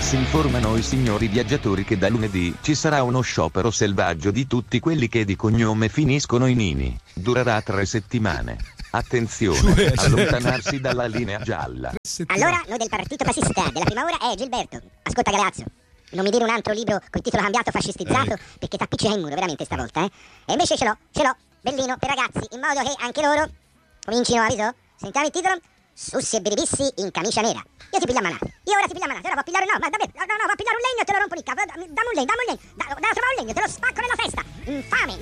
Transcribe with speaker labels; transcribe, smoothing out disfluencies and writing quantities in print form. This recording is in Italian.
Speaker 1: Informano i signori viaggiatori che da lunedì ci sarà uno sciopero selvaggio di tutti quelli che di cognome finiscono in ini. Durerà 3 settimane. Attenzione, allontanarsi dalla linea gialla.
Speaker 2: Allora, noi del partito fascista della prima ora è Gilberto. Ascolta Galeazzo, non mi dire un altro libro col titolo cambiato fascistizzato, perché t'appiccica in muro veramente stavolta, eh? E invece ce l'ho, bellino, per ragazzi, in modo che anche loro comincino, avviso? Sentiamo il titolo? Sussi e biribissi in camicia nera. Io ti piglio a manate. Io ora ti piglio a manate. Ora va a pigliare, no, ma davvero, no, va a pigliare un legno e te lo rompo il capo. Dammi un legno, dammi un legno. Da trovare un legno, te lo spacco nella testa. Infame.